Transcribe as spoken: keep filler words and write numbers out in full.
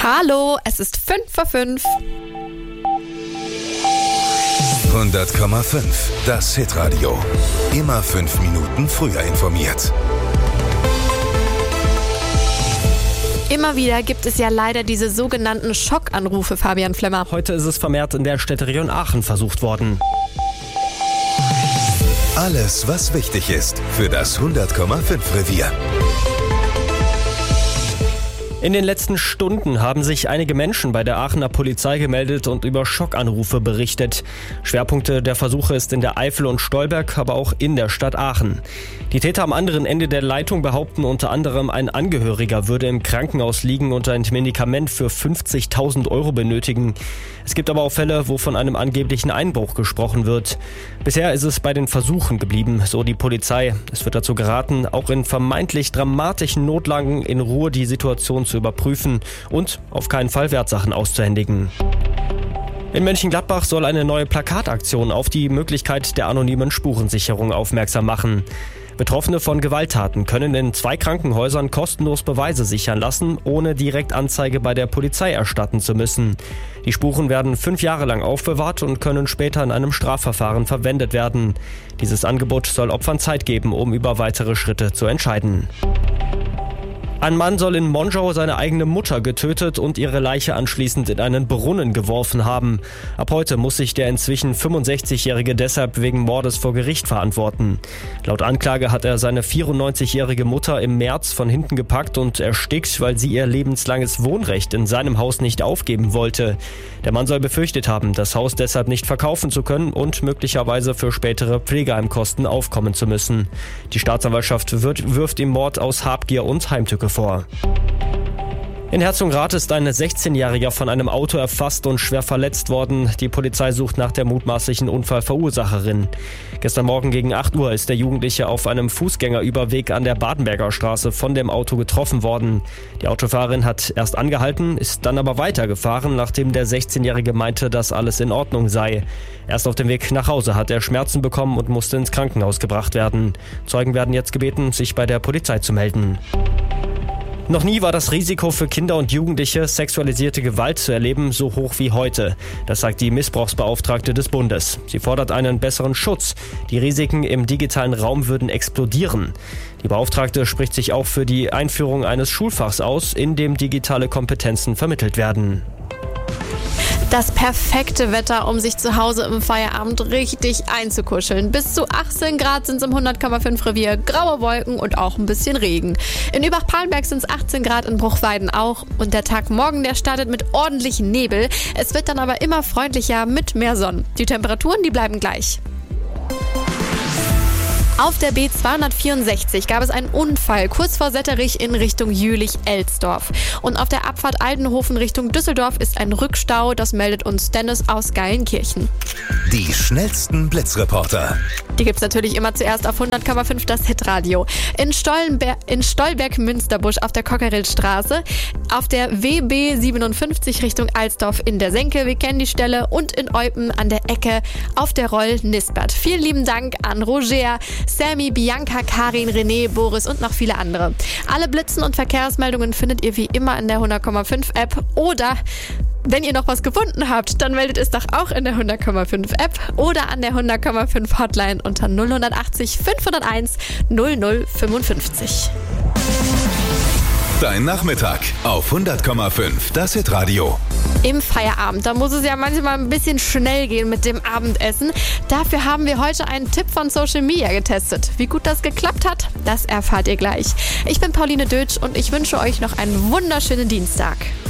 Hallo, es ist fünf vor fünf. hundert Komma fünf, das Hitradio. Immer fünf Minuten früher informiert. Immer wieder gibt es ja leider diese sogenannten Schockanrufe, Fabian Flemmer. Heute ist es vermehrt in der Städteregion Aachen versucht worden. Alles, was wichtig ist für das hundert Komma fünf Revier. In den letzten Stunden haben sich einige Menschen bei der Aachener Polizei gemeldet und über Schockanrufe berichtet. Schwerpunkte der Versuche ist in der Eifel und Stolberg, aber auch in der Stadt Aachen. Die Täter am anderen Ende der Leitung behaupten unter anderem, ein Angehöriger würde im Krankenhaus liegen und ein Medikament für fünfzigtausend Euro benötigen. Es gibt aber auch Fälle, wo von einem angeblichen Einbruch gesprochen wird. Bisher ist es bei den Versuchen geblieben, so die Polizei. Es wird dazu geraten, auch in vermeintlich dramatischen Notlagen in Ruhe die Situation zu überprüfen und auf keinen Fall Wertsachen auszuhändigen. In Mönchengladbach soll eine neue Plakataktion auf die Möglichkeit der anonymen Spurensicherung aufmerksam machen. Betroffene von Gewalttaten können in zwei Krankenhäusern kostenlos Beweise sichern lassen, ohne direkt Anzeige bei der Polizei erstatten zu müssen. Die Spuren werden fünf Jahre lang aufbewahrt und können später in einem Strafverfahren verwendet werden. Dieses Angebot soll Opfern Zeit geben, um über weitere Schritte zu entscheiden. Ein Mann soll in Monschau seine eigene Mutter getötet und ihre Leiche anschließend in einen Brunnen geworfen haben. Ab heute muss sich der inzwischen fünfundsechzigjährige deshalb wegen Mordes vor Gericht verantworten. Laut Anklage hat er seine vierundneunzigjährige Mutter im März von hinten gepackt und erstickt, weil sie ihr lebenslanges Wohnrecht in seinem Haus nicht aufgeben wollte. Der Mann soll befürchtet haben, das Haus deshalb nicht verkaufen zu können und möglicherweise für spätere Pflegeheimkosten aufkommen zu müssen. Die Staatsanwaltschaft wird, wirft ihm Mord aus Habgier und Heimtücke vor. In Herzogenrath ist ein sechzehnjähriger von einem Auto erfasst und schwer verletzt worden. Die Polizei sucht nach der mutmaßlichen Unfallverursacherin. Gestern Morgen gegen acht Uhr ist der Jugendliche auf einem Fußgängerüberweg an der Badenberger Straße von dem Auto getroffen worden. Die Autofahrerin hat erst angehalten, ist dann aber weitergefahren, nachdem der sechzehnjährige meinte, dass alles in Ordnung sei. Erst auf dem Weg nach Hause hat er Schmerzen bekommen und musste ins Krankenhaus gebracht werden. Zeugen werden jetzt gebeten, sich bei der Polizei zu melden. Noch nie war das Risiko für Kinder und Jugendliche, sexualisierte Gewalt zu erleben, so hoch wie heute. Das sagt die Missbrauchsbeauftragte des Bundes. Sie fordert einen besseren Schutz. Die Risiken im digitalen Raum würden explodieren. Die Beauftragte spricht sich auch für die Einführung eines Schulfachs aus, in dem digitale Kompetenzen vermittelt werden. Das perfekte Wetter, um sich zu Hause im Feierabend richtig einzukuscheln. Bis zu achtzehn Grad sind es im hundert Komma fünf Revier, graue Wolken und auch ein bisschen Regen. In Übach-Palenberg sind es achtzehn Grad, in Bruchweiden auch. Und der Tag morgen, der startet mit ordentlichem Nebel. Es wird dann aber immer freundlicher mit mehr Sonne. Die Temperaturen, die bleiben gleich. Auf der B zweihundertvierundsechzig gab es einen Unfall kurz vor Setterich in Richtung Jülich-Elsdorf. Und auf der Abfahrt Aldenhofen Richtung Düsseldorf ist ein Rückstau, das meldet uns Dennis aus Geilenkirchen. Die schnellsten Blitzreporter. Die gibt's natürlich immer zuerst auf hundert Komma fünf das Hitradio. In, Stollenber- in Stolberg-Münsterbusch auf der Cockerillstraße, auf der W B siebenundfünfzig Richtung Alsdorf in der Senke, wir kennen die Stelle, und in Eupen an der Ecke auf der Roll-Nisbert. Vielen lieben Dank an Roger, Sammy, Bianca, Karin, René, Boris und noch viele andere. Alle Blitzen und Verkehrsmeldungen findet ihr wie immer in der hundert Komma fünf App oder wenn ihr noch was gefunden habt, dann meldet es doch auch in der hundert Komma fünf App oder an der hundert Komma fünf Hotline unter null achtzig fünfhunderteins null null fünfundfünfzig. Dein Nachmittag auf hundert Komma fünf, das Hitradio. Im Feierabend, da muss es ja manchmal ein bisschen schnell gehen mit dem Abendessen. Dafür haben wir heute einen Tipp von Social Media getestet. Wie gut das geklappt hat, das erfahrt ihr gleich. Ich bin Pauline Dötsch und ich wünsche euch noch einen wunderschönen Dienstag.